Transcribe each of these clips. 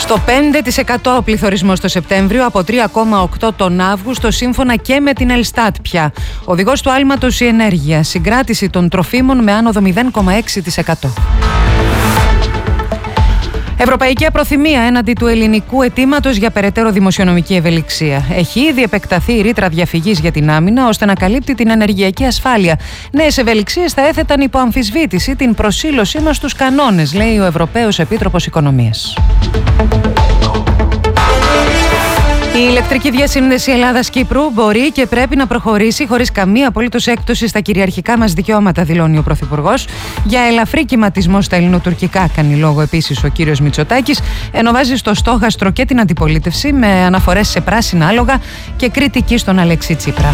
Στο 5% ο πληθωρισμός το Σεπτέμβριο, από 3,8% τον Αύγουστο, σύμφωνα και με την Ελστάτ πια. Οδηγός του άλματος η ενέργεια, συγκράτηση των τροφίμων με άνοδο 0,6%. Ευρωπαϊκή απροθυμία έναντι του ελληνικού αιτήματος για περαιτέρω δημοσιονομική ευελιξία. Έχει ήδη επεκταθεί η ρήτρα διαφυγής για την άμυνα ώστε να καλύπτει την ενεργειακή ασφάλεια. Νέες ευελιξίες θα έθεταν υπό αμφισβήτηση την προσήλωσή μας στους κανόνες, λέει ο Ευρωπαίος Επίτροπος Οικονομίας. Η ηλεκτρική διασύνδεση Ελλάδας-Κύπρου μπορεί και πρέπει να προχωρήσει χωρίς καμία απολύτως έκπτωση στα κυριαρχικά μας δικαιώματα, δηλώνει ο Πρωθυπουργός. Για ελαφρύ κυματισμό στα ελληνοτουρκικά κάνει λόγο επίσης ο κύριος Μητσοτάκης, ενώ βάζει στο στόχαστρο και την αντιπολίτευση με αναφορές σε πράσινα άλογα και κριτική στον Αλέξη Τσίπρα.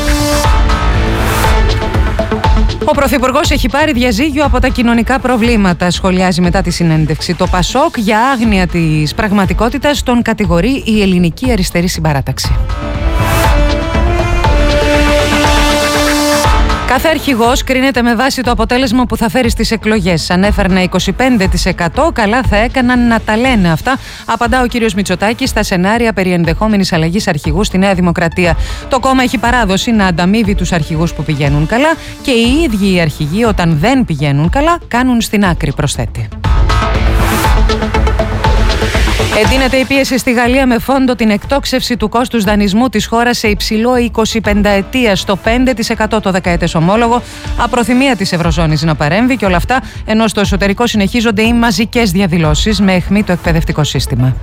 Ο Πρωθυπουργός έχει πάρει διαζύγιο από τα κοινωνικά προβλήματα, σχολιάζει μετά τη συνέντευξη. Το Πασόκ για άγνοια της πραγματικότητας τον κατηγορεί η Ελληνική Αριστερή Συμπαράταξη. Κάθε αρχηγός κρίνεται με βάση το αποτέλεσμα που θα φέρει στις εκλογές. Αν έφερνε 25%, καλά θα έκαναν να τα λένε αυτά, απαντά ο κύριος Μητσοτάκης στα σενάρια περί ενδεχόμενης αλλαγής αρχηγού στη Νέα Δημοκρατία. Το κόμμα έχει παράδοση να ανταμείβει τους αρχηγούς που πηγαίνουν καλά και οι ίδιοι οι αρχηγοί, όταν δεν πηγαίνουν καλά, κάνουν στην άκρη, προσθέτει. Εντείνεται η πίεση στη Γαλλία με φόντο την εκτόξευση του κόστους δανεισμού της χώρας σε υψηλό 25 ετία στο 5% το δεκαετές ομόλογο, απροθυμία της Ευρωζώνης να παρέμβει και όλα αυτά ενώ στο εσωτερικό συνεχίζονται οι μαζικές διαδηλώσεις με αιχμή το εκπαιδευτικό σύστημα.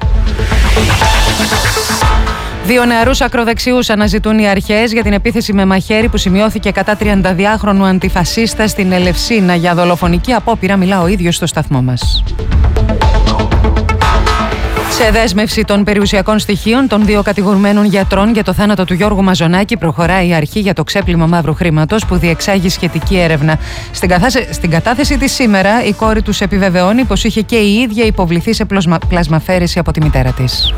2 νεαρούς ακροδεξιούς αναζητούν οι αρχές για την επίθεση με μαχαίρι που σημειώθηκε κατά 32χρονου αντιφασίστα στην Ελευσίνα. Για δολοφονική απόπειρα μιλά ο ίδιος στο σταθμό μας. Σε δέσμευση των περιουσιακών στοιχείων των 2 κατηγορουμένων γιατρών για το θάνατο του Γιώργου Μαζονάκη προχωράει η αρχή για το ξέπλυμα μαύρου χρήματος που διεξάγει σχετική έρευνα. Στην κατάθεση της σήμερα η κόρη τους επιβεβαιώνει πως είχε και η ίδια υποβληθεί σε πλασμαφέρεση από τη μητέρα της.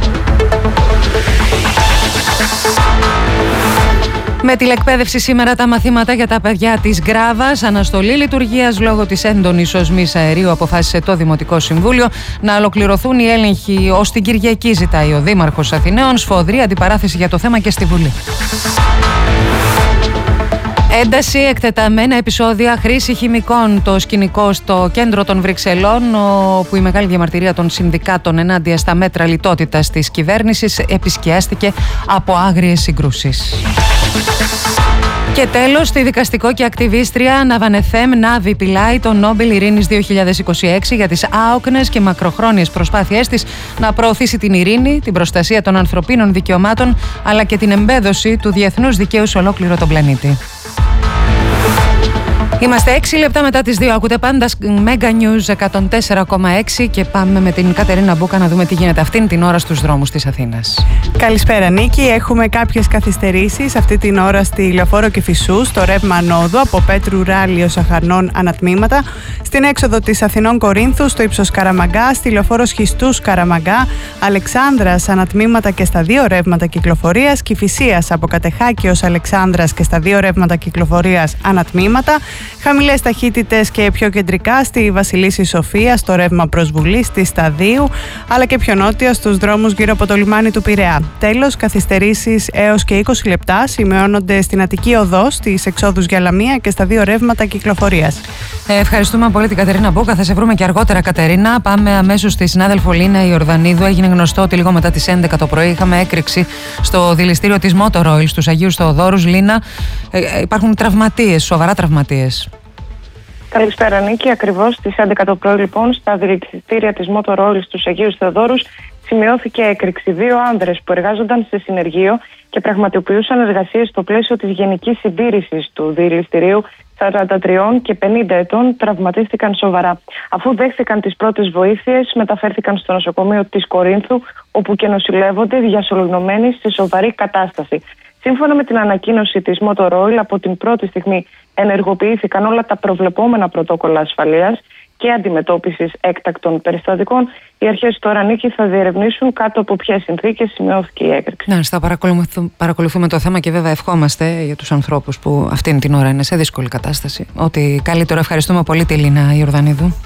Με τηλεκπαίδευση σήμερα τα μαθήματα για τα παιδιά της Γκράβας, αναστολή λειτουργίας λόγω της έντονης οσμής αερίου, αποφάσισε το Δημοτικό Συμβούλιο. Να ολοκληρωθούν οι έλεγχοι ως την Κυριακή, ζητάει ο Δήμαρχος Αθηναίων. Σφοδρή αντιπαράθεση για το θέμα και στη Βουλή. Ένταση, εκτεταμένα επεισόδια, χρήση χημικών, το σκηνικό στο κέντρο των Βρυξελών, όπου η μεγάλη διαμαρτυρία των συνδικάτων ενάντια στα μέτρα λιτότητας της κυβέρνησης επισκιάστηκε από άγριες συγκρούσεις. Και τέλος, τη δικαστικό και ακτιβίστρια Ναβανεθέμ Νάβη Πιλάη το Νόμπελ Ειρήνης 2026 για τις άοκνες και μακροχρόνιες προσπάθειές της να προωθήσει την ειρήνη, την προστασία των ανθρωπίνων δικαιωμάτων αλλά και την εμπέδωση του διεθνούς δικαίου σε ολόκληρο τον πλανήτη. Είμαστε 6 λεπτά μετά τις 2. Ακούτε πάντα Mega News 104,6 και πάμε με την Κατερίνα Μπούκα να δούμε τι γίνεται αυτήν την ώρα στους δρόμους της Αθήνας. Καλησπέρα Νίκη. Έχουμε κάποιες καθυστερήσεις αυτή την ώρα στη Λεωφόρο Κηφισού, στο ρεύμα ανόδου από Πέτρου Ράλιο Αχαρνών ανατμήματα, στην έξοδο της Αθηνών Κορίνθου, στο ύψος Καραμαγκά, στη Λεωφόρο Σχιστούς Καραμαγκά, Αλεξάνδρας ανατμήματα και στα 2 ρεύματα κυκλοφορίας, Κηφισίας από Κατεχάκιος Αλεξάνδρας και στα 2 ρεύματα κυκλοφορίας ανατμήματα. Χαμηλές ταχύτητες και πιο κεντρικά στη Βασιλίσση Σοφία, στο ρεύμα προς Βουλή, στη Σταδίου, αλλά και πιο νότια στους δρόμους γύρω από το λιμάνι του Πειραιά. Τέλος, καθυστερήσεις έως και 20 λεπτά σημειώνονται στην Αττική Οδό, στις εξόδους για Λαμία και στα 2 ρεύματα κυκλοφορίας. Ευχαριστούμε πολύ την Κατερίνα Μπούκα. Θα σε βρούμε και αργότερα, Κατερίνα. Πάμε αμέσως στη συνάδελφο Λίνα Ιορδανίδου. Έγινε γνωστό ότι λίγο μετά τις 11 το πρωί είχαμε έκρηξη στο δηληστήριο της Motor Oil στους Αγίους Θεοδόρους. Λίνα, υπάρχουν τραυματίες, σοβαρά τραυματίες. Καλησπέρα Νίκη. Ακριβώς στις 11 το πρωί λοιπόν στα δηληστήρια της Motor Oil στους Αγίους Θεοδόρους σημειώθηκε έκρηξη. 2 άνδρες που εργάζονταν σε συνεργείο και πραγματοποιούσαν εργασίες στο πλαίσιο της γενικής συντήρησης του δηληστηρίου, 43 και 50 ετών, τραυματίστηκαν σοβαρά. Αφού δέχθηκαν τις πρώτες βοήθειες, μεταφέρθηκαν στο νοσοκομείο της Κορίνθου, όπου και νοσηλεύονται διασωληνωμένοι σε σοβαρή κατάσταση. Σύμφωνα με την ανακοίνωση της Motor Oil, από την πρώτη στιγμή ενεργοποιήθηκαν όλα τα προβλεπόμενα πρωτόκολλα ασφαλείας και αντιμετώπισης έκτακτων περιστατικών. Οι αρχές τώρα, Νίκη, θα διερευνήσουν κάτω από ποιες συνθήκες σημειώθηκε η έκρηξη. Ναι, θα παρακολουθούμε το θέμα και βέβαια ευχόμαστε για τους ανθρώπους που αυτήν την ώρα είναι σε δύσκολη κατάσταση. Ότι καλύτερο. Ευχαριστούμε πολύ τη Λίνα Ιορδανίδου.